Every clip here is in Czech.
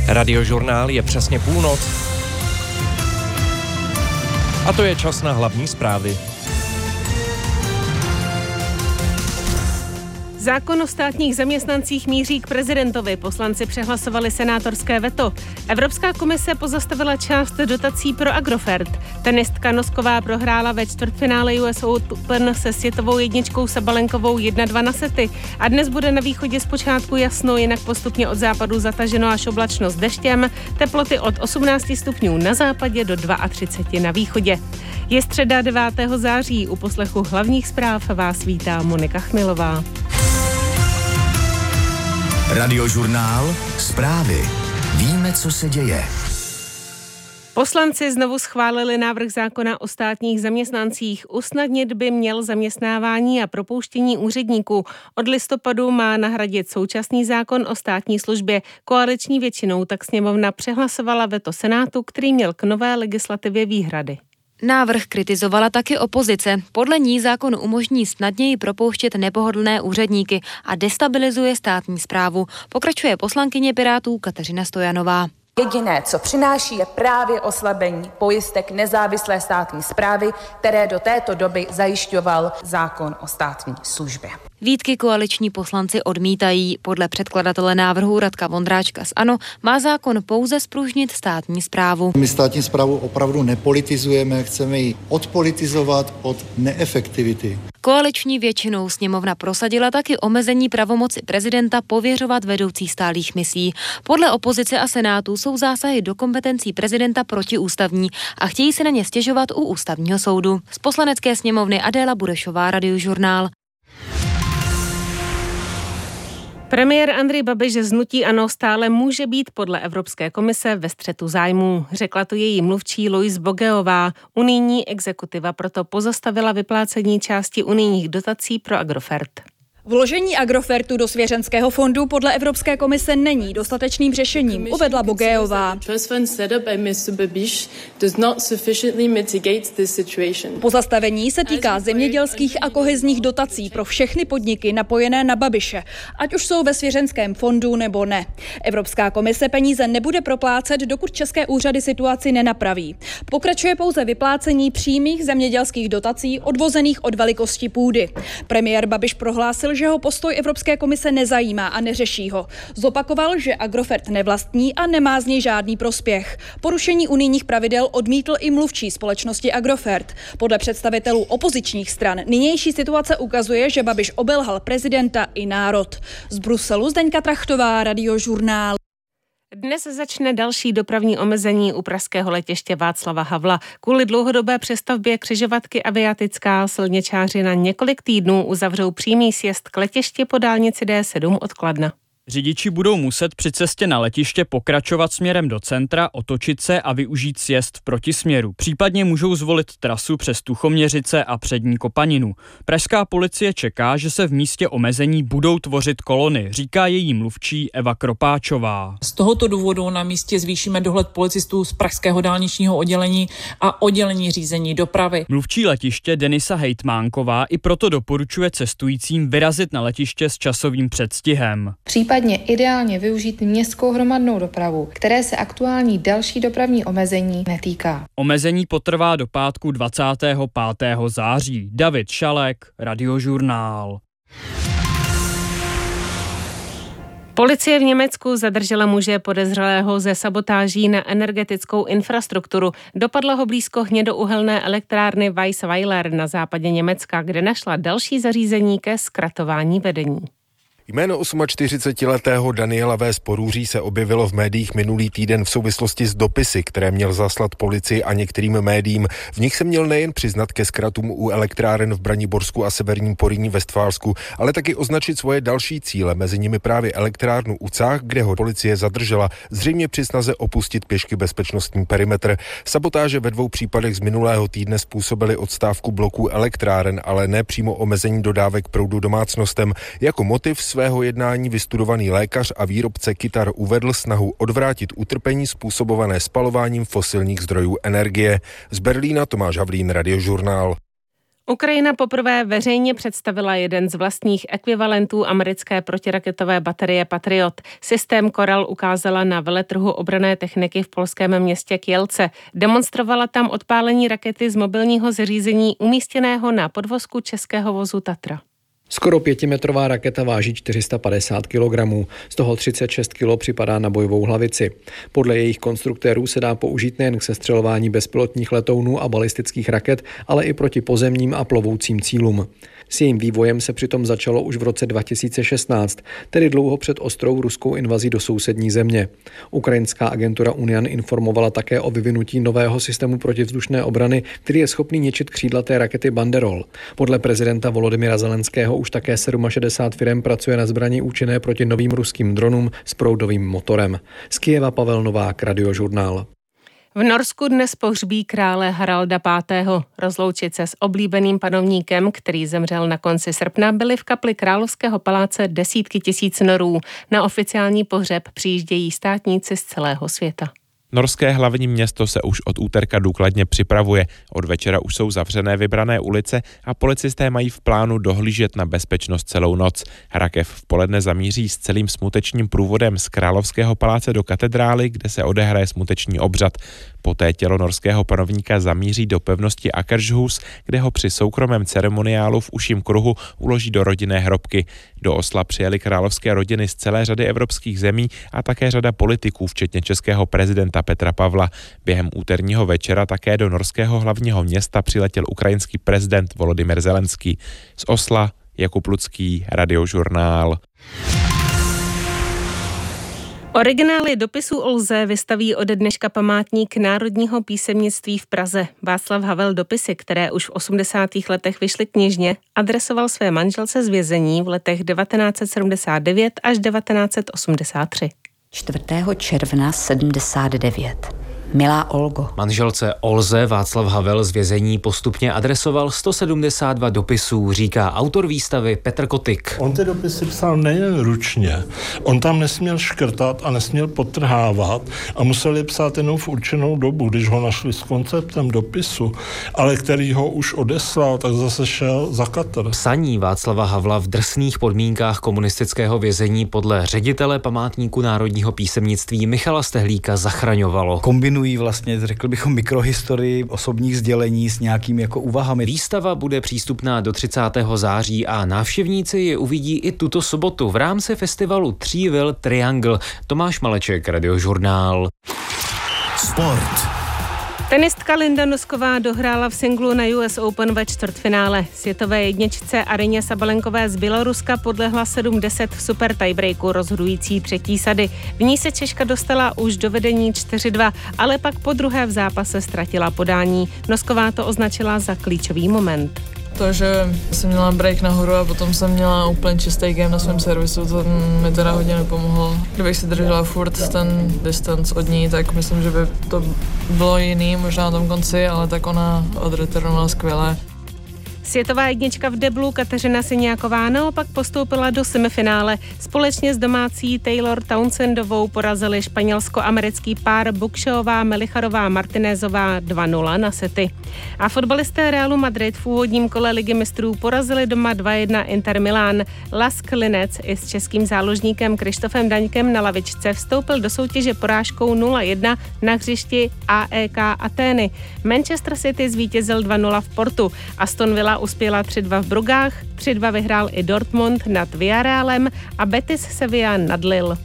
Radiožurnál je přesně půlnoc. A to je čas na hlavní zprávy. Zákon o státních zaměstnancích míří k prezidentovi. Poslanci přehlasovali senátorské veto. Evropská komise pozastavila část dotací pro Agrofert. Tenistka Nosková prohrála ve čtvrtfinále US Open se světovou jedničkou Sabalenkovou 1-2 na sety. A dnes bude na východě zpočátku jasno, jinak postupně od západu zataženo až oblačno s deštěm. Teploty od 18 stupňů na západě do 32 na východě. Je středa 9. září. U poslechu hlavních zpráv vás vítá Monika Chmilová. Radiožurnál, zprávy. Víme, co se děje. Poslanci znovu schválili návrh zákona o státních zaměstnancích. Usnadnit by měl zaměstnávání a propouštění úředníků. Od listopadu má nahradit současný zákon o státní službě. Koaliční většinou tak sněmovna přehlasovala veto Senátu, který měl k nové legislativě výhrady. Návrh kritizovala taky opozice. Podle ní zákon umožní snadněji propouštět nepohodlné úředníky a destabilizuje státní správu. Pokračuje poslankyně Pirátů Kateřina Stojanová. Jediné, co přináší, je právě oslabení pojistek nezávislé státní správy, které do této doby zajišťoval zákon o státní službě. Výtky koaliční poslanci odmítají. Podle předkladatele návrhu Radka Vondráčka z ANO má zákon pouze zpružnit státní správu. My státní správu opravdu nepolitizujeme, chceme ji odpolitizovat od neefektivity. Koaliční většinou sněmovna prosadila taky omezení pravomoci prezidenta pověřovat vedoucí stálých misí. Podle opozice a senátu jsou zásahy do kompetencí prezidenta protiústavní a chtějí se na ně stěžovat u ústavního soudu. Z poslanecké sněmovny Adéla Burešová, Radiožurnál. Premiér Andrej Babiš z hnutí ANO stále může být podle Evropské komise ve střetu zájmů. Řekla to její mluvčí Louise Bogeová. Unijní exekutiva proto pozastavila vyplácení části unijních dotací pro Agrofert. Vložení Agrofertu do svěřenského fondu podle Evropské komise není dostatečným řešením, uvedla Bogeová. Pozastavení se týká zemědělských a kohezních dotací pro všechny podniky napojené na Babiše, ať už jsou ve svěřenském fondu nebo ne. Evropská komise peníze nebude proplácet, dokud české úřady situaci nenapraví. Pokračuje pouze vyplácení přímých zemědělských dotací odvozených od velikosti půdy. Premiér Babiš prohlásil, že ho postoj Evropské komise nezajímá a neřeší ho. Zopakoval, že Agrofert nevlastní a nemá z něj žádný prospěch. Porušení unijních pravidel odmítl i mluvčí společnosti Agrofert. Podle představitelů opozičních stran nynější situace ukazuje, že Babiš obelhal prezidenta i národ. Z Bruselu Zdeňka Trachtová, Radiožurnál. Dnes začne další dopravní omezení u pražského letiště Václava Havla. Kvůli dlouhodobé přestavbě křižovatky Aviatická silničáři na několik týdnů uzavřou přímý sjezd k letišti po dálnici D7 od Kladna. Řidiči budou muset při cestě na letiště pokračovat směrem do centra, otočit se a využít sjezd v protisměru. Případně můžou zvolit trasu přes Tuchoměřice a Přední Kopaninu. Pražská policie čeká, že se v místě omezení budou tvořit kolony, říká její mluvčí Eva Kropáčová. Z tohoto důvodu na místě zvýšíme dohled policistů z pražského dálničního oddělení a oddělení řízení dopravy. Mluvčí letiště Denisa Hejtmánková i proto doporučuje cestujícím vyrazit na letiště s časovým předstihem. Případně ideálně využít městskou hromadnou dopravu, které se aktuální další dopravní omezení netýká. Omezení potrvá do pátku 25. září. David Šalek, Radiožurnál. Policie v Německu zadržela muže podezřelého ze sabotáží na energetickou infrastrukturu. Dopadla ho blízko hnědouhelné elektrárny Weissweiler na západě Německa, kde našla další zařízení ke zkratování vedení. Jméno 48letého Daniela V. z Porůří se objevilo v médiích minulý týden v souvislosti s dopisy, které měl zaslat policii a některým médiím. V nich se měl nejen přiznat ke zkratům u elektráren v Braniborsku a severním Porýní Vestfálsku, ale taky označit svoje další cíle, mezi nimi právě elektrárnu u Cách, kde ho policie zadržela, zřejmě při snaze opustit pěšky bezpečnostní perimetr. Sabotáže ve 2 případech z minulého týdne způsobily odstávku bloků elektráren, ale ne přímo omezení dodávek proudu domácnostem. Jako motiv svého jednání vystudovaný lékař a výrobce kytar uvedl snahu odvrátit utrpení způsobované spalováním fosilních zdrojů energie. Z Berlína Tomáš Havlín, Radiožurnál. Ukrajina poprvé veřejně představila jeden z vlastních ekvivalentů americké protiraketové baterie Patriot. Systém Coral ukázala na veletrhu obranné techniky v polském městě Kielce. Demonstrovala tam odpálení rakety z mobilního zařízení umístěného na podvozku českého vozu Tatra. Skoro 5metrová raketa váží 450 kg, z toho 36 kg připadá na bojovou hlavici. Podle jejich konstruktérů se dá použít nejen k sestřelování bezpilotních letounů a balistických raket, ale i proti pozemním a plovoucím cílům. S jejím vývojem se přitom začalo už v roce 2016, tedy dlouho před ostrou ruskou invazí do sousední země. Ukrajinská agentura Unian informovala také o vyvinutí nového systému protivzdušné obrany, který je schopný ničit křídlaté rakety Banderol. Podle prezidenta Volodymyra Zelenského už také 67 firem pracuje na zbraní účinné proti novým ruským dronům s proudovým motorem. Z Kyjeva Pavel Novák, Radiožurnál. V Norsku dnes pohřbí krále Haralda V. Rozloučit se s oblíbeným panovníkem, který zemřel na konci srpna, byly v kapli Královského paláce desítky tisíc Norů. Na oficiální pohřeb přijíždějí státníci z celého světa. Norské hlavní město se už od úterka důkladně připravuje. Od večera už jsou zavřené vybrané ulice a policisté mají v plánu dohlížet na bezpečnost celou noc. Rakev v poledne zamíří s celým smutečním průvodem z Královského paláce do katedrály, kde se odehraje smuteční obřad. Poté tělo norského panovníka zamíří do pevnosti Akershus, kde ho při soukromém ceremoniálu v užším kruhu uloží do rodinné hrobky. Do Osla přijeli královské rodiny z celé řady evropských zemí a také řada politiků, včetně českého prezidenta Petra Pavla. Během úterního večera také do norského hlavního města přiletěl ukrajinský prezident Volodymyr Zelenský. Z Osla Jakub Lucký, Radiožurnál. Originály dopisů Olze vystaví ode dneška památník národního písemnictví v Praze. Václav Havel dopisy, které už v 80. letech vyšly knižně, adresoval své manželce z vězení v letech 1979 až 1983. 4. června 79. Milá Olgo. Manželce Olze Václav Havel z vězení postupně adresoval 172 dopisů, říká autor výstavy Petr Kotik. On ty dopisy psal nejen ručně, on tam nesměl škrtat a nesměl podtrhávat a musel je psát jenom v určenou dobu, když ho našli s konceptem dopisu, ale který ho už odeslal, tak zase šel za katr. Psaní Václava Havla v drsných podmínkách komunistického vězení podle ředitele památníku národního písemnictví Michala Stehlíka zachraňovalo. Vlastně, řekl bychom, mikrohistorii osobních sdělení s nějakými jako úvahami. Výstava bude přístupná do 30. září a návštěvníci ji uvidí i tuto sobotu v rámci festivalu Three-Will Triangle. Tomáš Maleček, Radiožurnál. Sport. Tenistka Linda Nosková dohrála v singlu na US Open ve čtvrtfinále. Světové jedničce Aryně Sabalenkové z Běloruska podlehla 7-10 v super tiebreaku rozhodující třetí sady. V ní se Češka dostala už do vedení 4-2, ale pak po druhé v zápase ztratila podání. Nosková to označila za klíčový moment. To, že jsem měla break nahoru a potom jsem měla úplně čistý game na svém servisu, to mi teda hodně nepomohlo. Kdybych si držela furt ten distance od ní, tak myslím, že by to bylo jiný, možná na tom konci, ale tak ona odreturnovala skvěle. Světová jednička v deblu Kateřina Syňáková naopak postoupila do semifinále. Společně s domácí Taylor Townsendovou porazili španělsko-americký pár Bukšeová, Melicharová, Martinezová 2-0 na sety. A fotbalisté Realu Madrid v úvodním kole Ligy mistrů porazili doma 2-1 Inter Milán. Lask Linec i s českým záložníkem Krištofem Daňkem na lavičce vstoupil do soutěže porážkou 0-1 na hřišti AEK Atény. Manchester City zvítězil 2-0 v Portu. Aston Villa uspěla 3-2 v Brugách, 3-2 vyhrál i Dortmund nad Villarrealem a Betis Sevilla nad Lille.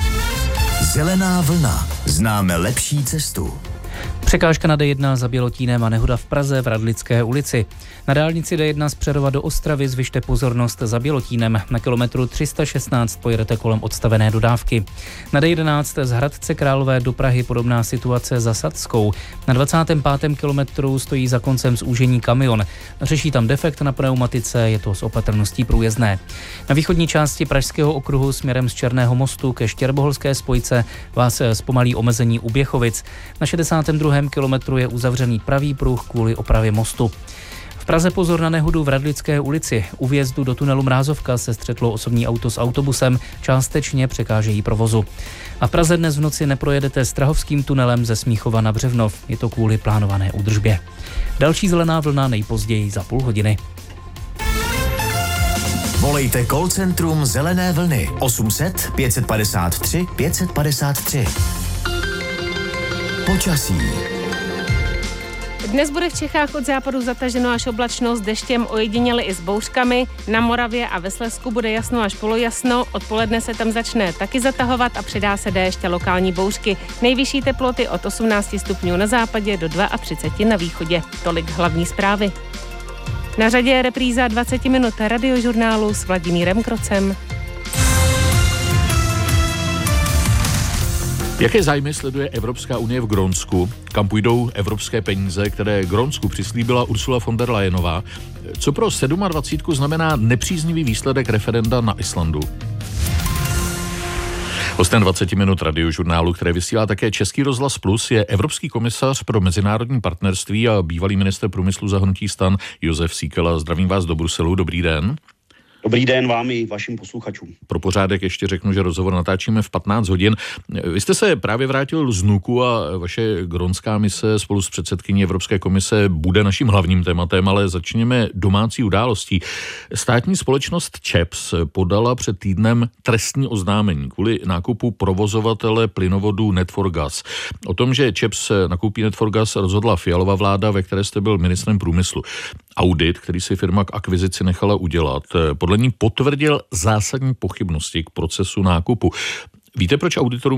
Zelená vlna. Známe lepší cestu. Překážka na D1 za Bělotínem a nehoda v Praze v Radlické ulici. Na dálnici D1 z Přerova do Ostravy zvyšte pozornost za Bělotínem. Na kilometru 316 pojedete kolem odstavené dodávky. Na D11 z Hradce Králové do Prahy podobná situace za Sadskou. Na 25. kilometru stojí za koncem zúžení kamion. Řeší tam defekt na pneumatice, je to s opatrností průjezdné. Na východní části Pražského okruhu směrem z Černého mostu ke Štěrboholské spojce vás zpomalí omezení u Běchovic. Na 62. kilometru je uzavřený pravý pruh kvůli opravě mostu. Praze pozor na nehodu v Radlické ulici. U vjezdu do tunelu Mrázovka se střetlo osobní auto s autobusem, částečně překážejí provozu. A v Praze dnes v noci neprojedete Strahovským tunelem ze Smíchova na Břevnov. Je to kvůli plánované údržbě. Další zelená vlna nejpozději za půl hodiny. Volejte call centrum Zelené vlny 800 553 553. Počasí. Dnes bude v Čechách od západu zataženo až oblačno s deštěm, ojediněle i s bouřkami. Na Moravě a ve Slezsku bude jasno až polojasno. Odpoledne se tam začne taky zatahovat a přidá se déšť a lokální bouřky. Nejvyšší teploty od 18 stupňů na západě do 32 na východě. Tolik hlavní zprávy. Na řadě je repríza 20 minut radiožurnálu s Vladimírem Krocem. Jaké zájmy sleduje Evropská unie v Grónsku? Kam půjdou evropské peníze, které Grónsku přislíbila Ursula von der Leyenová? Co pro 27 znamená nepříznivý výsledek referenda na Islandu? Hostem 20 minut radiožurnálu, které vysílá také Český rozhlas Plus, je evropský komisař pro mezinárodní partnerství a bývalý ministr průmyslu za hnutí STAN Jozef Síkela. Zdravím vás do Bruselu, dobrý den. Dobrý den vám i vašim posluchačům. Pro pořádek ještě řeknu, že rozhovor natáčíme v 15 hodin. Vy jste se právě vrátil z NUKu a vaše grónská mise spolu s předsedkyní Evropské komise bude naším hlavním tématem, ale začněme domácí událostí. Státní společnost ČEPS podala před týdnem trestní oznámení kvůli nákupu provozovatele plynovodu Net4Gas. O tom, že ČEPS nakoupí Net4Gas, rozhodla Fialova vláda, ve které jste byl ministrem průmyslu. Audit, který si firma k akvizici nechala udělat, podle ní potvrdil zásadní pochybnosti k procesu nákupu. Víte, proč auditorům